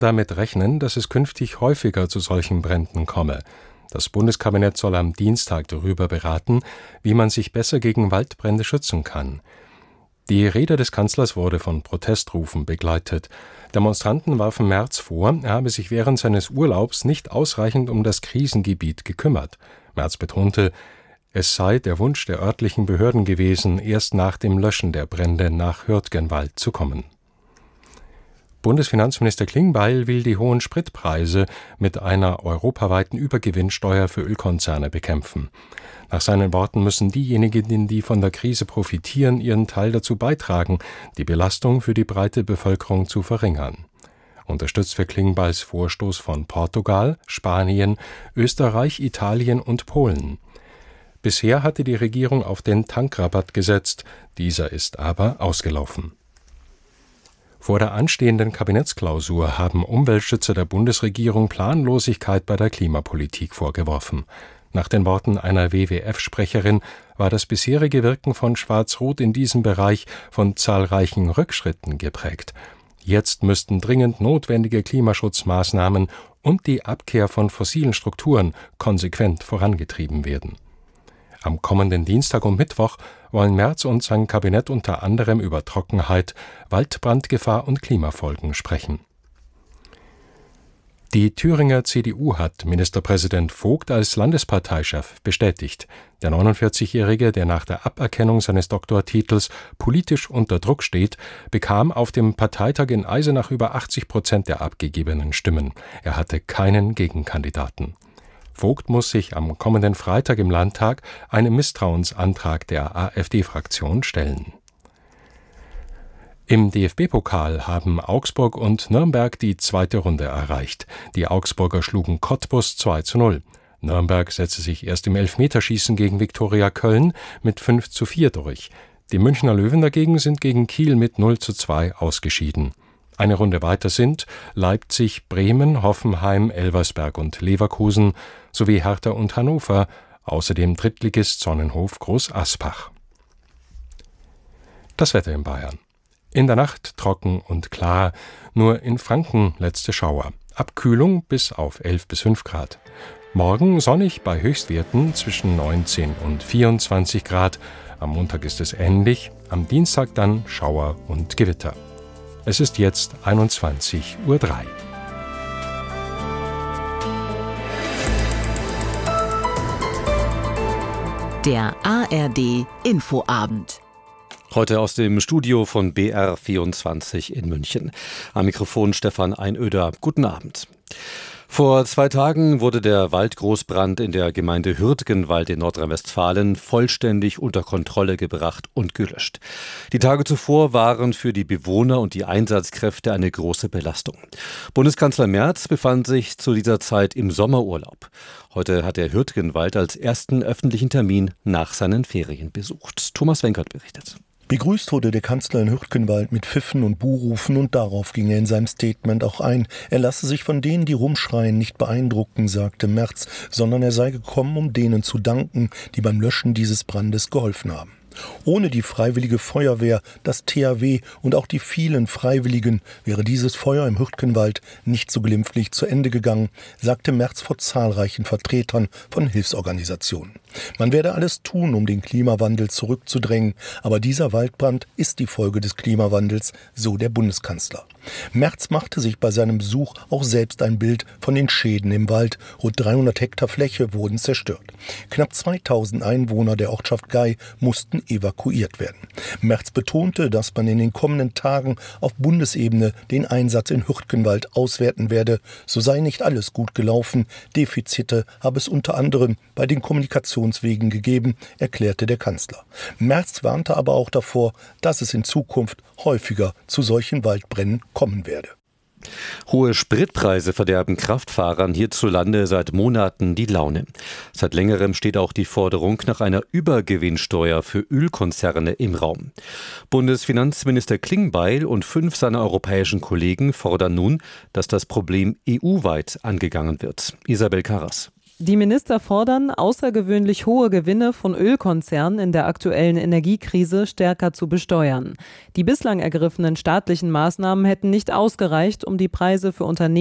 damit rechnen, dass es künftig häufiger zu solchen Bränden komme. Das Bundeskabinett soll am Dienstag darüber beraten, wie man sich besser gegen Waldbrände schützen kann. Die Rede des Kanzlers wurde von Protestrufen begleitet. Demonstranten warfen Merz vor, er habe sich während seines Urlaubs nicht ausreichend um das Krisengebiet gekümmert. Merz betonte, es sei der Wunsch der örtlichen Behörden gewesen, erst nach dem Löschen der Brände nach Hürtgenwald zu kommen. Bundesfinanzminister Klingbeil will die hohen Spritpreise mit einer europaweiten Übergewinnsteuer für Ölkonzerne bekämpfen. Nach seinen Worten müssen diejenigen, die von der Krise profitieren, ihren Teil dazu beitragen, die Belastung für die breite Bevölkerung zu verringern. Unterstützt wird Klingbeils Vorstoß von Portugal, Spanien, Österreich, Italien und Polen. Bisher hatte die Regierung auf den Tankrabatt gesetzt, dieser ist aber ausgelaufen. Vor der anstehenden Kabinettsklausur haben Umweltschützer der Bundesregierung Planlosigkeit bei der Klimapolitik vorgeworfen. Nach den Worten einer WWF-Sprecherin war das bisherige Wirken von Schwarz-Rot in diesem Bereich von zahlreichen Rückschritten geprägt. Jetzt müssten dringend notwendige Klimaschutzmaßnahmen und die Abkehr von fossilen Strukturen konsequent vorangetrieben werden. Am kommenden Dienstag und Mittwoch wollen Merz und sein Kabinett unter anderem über Trockenheit, Waldbrandgefahr und Klimafolgen sprechen. Die Thüringer CDU hat Ministerpräsident Vogt als Landesparteichef bestätigt. Der 49-Jährige, der nach der Aberkennung seines Doktortitels politisch unter Druck steht, bekam auf dem Parteitag in Eisenach über 80% der abgegebenen Stimmen. Er hatte keinen Gegenkandidaten. Vogt muss sich am kommenden Freitag im Landtag einem Misstrauensantrag der AfD-Fraktion stellen. Im DFB-Pokal haben Augsburg und Nürnberg die zweite Runde erreicht. Die Augsburger schlugen Cottbus 2:0. Nürnberg setzte sich erst im Elfmeterschießen gegen Viktoria Köln mit 5:4 durch. Die Münchner Löwen dagegen sind gegen Kiel mit 0:2 ausgeschieden. Eine Runde weiter sind Leipzig, Bremen, Hoffenheim, Elversberg und Leverkusen sowie Hertha und Hannover, außerdem Drittligist Sonnenhof Groß-Aspach. Das Wetter in Bayern. In der Nacht trocken und klar, nur in Franken letzte Schauer. Abkühlung bis auf 11 bis 5 Grad. Morgen sonnig bei Höchstwerten zwischen 19 und 24 Grad. Am Montag ist es ähnlich, am Dienstag dann Schauer und Gewitter. Es ist jetzt 21:03 Uhr. Der ARD Infoabend. Heute aus dem Studio von BR24 in München. Am Mikrofon Stefan Einöder. Guten Abend. Vor 2 Tagen wurde der Waldgroßbrand in der Gemeinde Hürtgenwald in Nordrhein-Westfalen vollständig unter Kontrolle gebracht und gelöscht. Die Tage zuvor waren für die Bewohner und die Einsatzkräfte eine große Belastung. Bundeskanzler Merz befand sich zu dieser Zeit im Sommerurlaub. Heute hat er Hürtgenwald als ersten öffentlichen Termin nach seinen Ferien besucht. Thomas Wenkert berichtet. Begrüßt wurde der Kanzler in Hürtgenwald mit Pfiffen und Buhrufen und darauf ging er in seinem Statement auch ein. Er lasse sich von denen, die rumschreien, nicht beeindrucken, sagte Merz, sondern er sei gekommen, um denen zu danken, die beim Löschen dieses Brandes geholfen haben. Ohne die Freiwillige Feuerwehr, das THW und auch die vielen Freiwilligen wäre dieses Feuer im Hürtgenwald nicht so glimpflich zu Ende gegangen, sagte Merz vor zahlreichen Vertretern von Hilfsorganisationen. Man werde alles tun, um den Klimawandel zurückzudrängen, aber dieser Waldbrand ist die Folge des Klimawandels, so der Bundeskanzler. Merz machte sich bei seinem Besuch auch selbst ein Bild von den Schäden im Wald. Rund 300 Hektar Fläche wurden zerstört. Knapp 2000 Einwohner der Ortschaft Gei mussten evakuiert werden. Merz betonte, dass man in den kommenden Tagen auf Bundesebene den Einsatz in Hürtgenwald auswerten werde. So sei nicht alles gut gelaufen. Defizite habe es unter anderem bei den Kommunikationswegen gegeben, erklärte der Kanzler. Merz warnte aber auch davor, dass es in Zukunft häufiger zu solchen Waldbränden kommen werde. Hohe Spritpreise verderben Kraftfahrern hierzulande seit Monaten die Laune. Seit längerem steht auch die Forderung nach einer Übergewinnsteuer für Ölkonzerne im Raum. Bundesfinanzminister Klingbeil und 5 seiner europäischen Kollegen fordern nun, dass das Problem EU-weit angegangen wird. Isabel Karras. Die Minister fordern, außergewöhnlich hohe Gewinne von Ölkonzernen in der aktuellen Energiekrise stärker zu besteuern. Die bislang ergriffenen staatlichen Maßnahmen hätten nicht ausgereicht, um die Preise für Unternehmen